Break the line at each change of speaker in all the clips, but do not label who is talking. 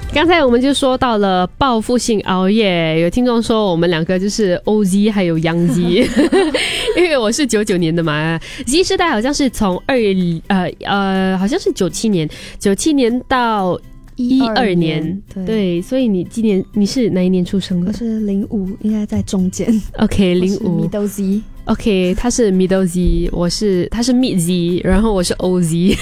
刚才我们就说到了报复性熬夜，有听众说我们两个就是 OZ 还有Young Z 因为我是99年的嘛 Z 世代好像是从好像是97年到12年，对，所以你今年你是哪一年出生的？
我是05，应该在中间。
OK， 05
Middle Z。
OK， 他是 Middle Z， 他是 Mid Z， 然后我是 OZ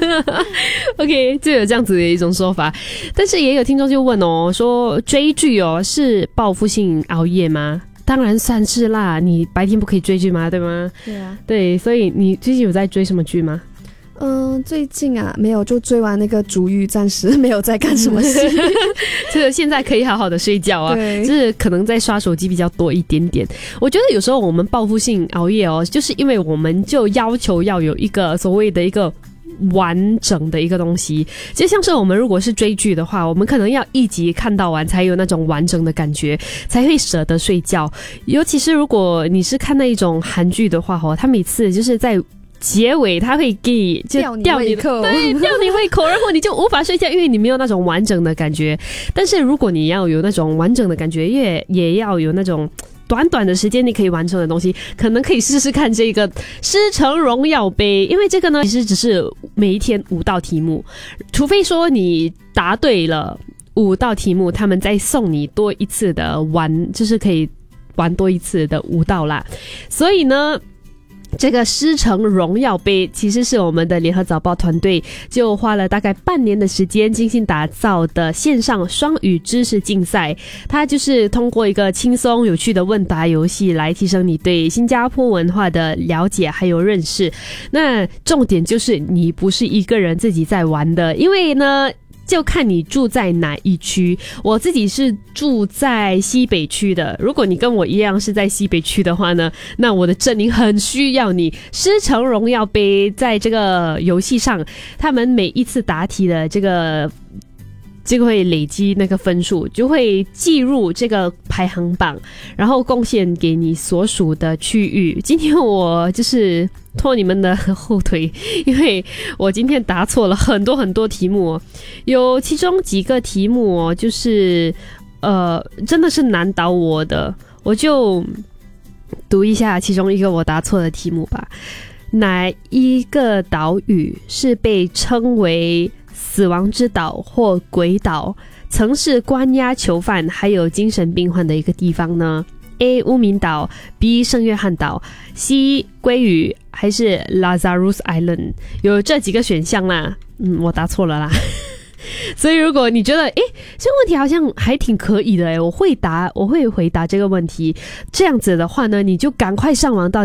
OK， 就有这样子的一种说法。但是也有听众就问哦，说追剧哦是报复性熬夜吗？当然算是啦，你白天不可以追剧吗？对吗？
对啊。
对，所以你最近有在追什么剧吗？
最近啊没有，就追完那个逐狱，暂时没有在干什么事
就是现在可以好好的睡觉啊，就是可能在刷手机比较多一点点。我觉得有时候我们报复性熬夜哦，就是因为我们就要求要有一个所谓的一个完整的一个东西，就像是我们如果是追剧的话，我们可能要一集看到完才有那种完整的感觉，才会舍得睡觉。尤其是如果你是看那一种韩剧的话他每次就是在结尾他会给你就吊你胃口，对，吊你胃口，然后你就无法睡觉，因为你没有那种完整的感觉。但是如果你要有那种完整的感觉，也要有那种短短的时间你可以完成的东西，可能可以试试看这个师承荣耀杯。因为这个呢其实只是每一天5道题目，除非说你答对了5道题目，他们再送你多一次的就是可以玩多一次的5道啦。所以呢这个师承荣耀杯其实是我们的联合早报团队就花了大概半年的时间精心打造的线上双语知识竞赛。它就是通过一个轻松有趣的问答游戏来提升你对新加坡文化的了解还有认识。那重点就是你不是一个人自己在玩的，因为呢就看你住在哪一区。我自己是住在西北区的，如果你跟我一样是在西北区的话呢，那我的阵营很需要你。师承荣耀杯在这个游戏上，他们每一次答题的这个会累积那个分数，就会计入这个排行榜，然后贡献给你所属的区域。今天我就是拖你们的后腿，因为我今天答错了很多题目有其中几个题目就是真的是难倒我的。我就读一下其中一个我答错的题目吧。哪一个岛屿是被称为死亡之岛或鬼岛，曾是关押囚犯还有精神病患的一个地方呢？ A. 乌名岛， B. 圣约翰岛， C. 鲑鱼，还是 Lazarus Island？ 有这几个选项啦。我答错了啦所以如果你觉得这个问题好像还挺可以的我会回答这个问题，这样子的话呢，你就赶快上网到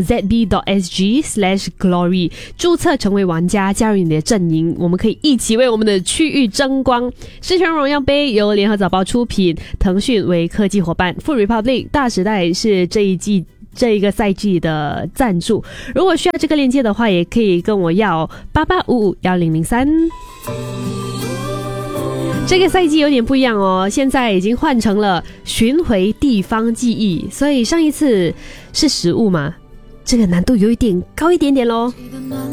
zb.sg/glory 注册成为玩家，加入你的阵营，我们可以一起为我们的区域争光。师承荣耀杯由联合早报出品，腾讯为科技伙伴， Food Republic 大时代是这一个赛季的赞助。如果需要这个链接的话，也可以跟我要88551003。这个赛季有点不一样哦，现在已经换成了寻回地方记忆，所以上一次是食物嘛，这个难度有一点高一点点咯。